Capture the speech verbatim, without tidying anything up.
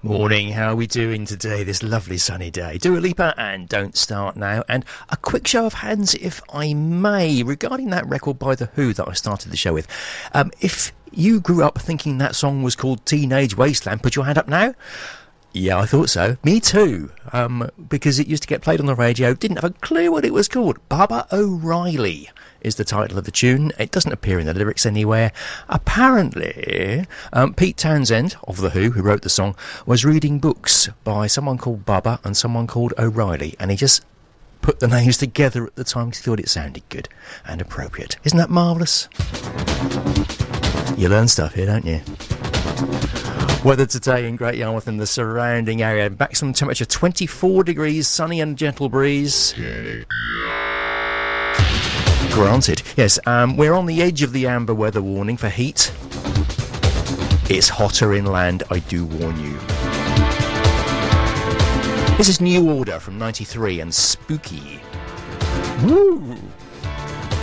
Morning, how are we doing today, this lovely sunny day? Dua Lipa and Don't Start Now. And a quick show of hands, if I may, regarding that record by The Who that I started the show with. Um, if you grew up thinking that song was called Teenage Wasteland, put your hand up now. Yeah, I thought so. Me too. Um, because it used to get played on the radio, didn't have a clue what it was called. Baba O'Reilly is the title of the tune. It doesn't appear in the lyrics anywhere. Apparently, um, Pete Townsend of The Who, who wrote the song, was reading books by someone called Baba and someone called O'Reilly, and he just put the names together at the time because he thought it sounded good and appropriate. Isn't that marvellous? You learn stuff here, don't you? Weather today in Great Yarmouth and the surrounding area. Maximum temperature twenty-four degrees, sunny and gentle breeze. Granted. Yes, um, we're on the edge of the amber weather warning for heat. It's hotter inland, I do warn you. This is New Order from ninety-three and Spooky. Woo!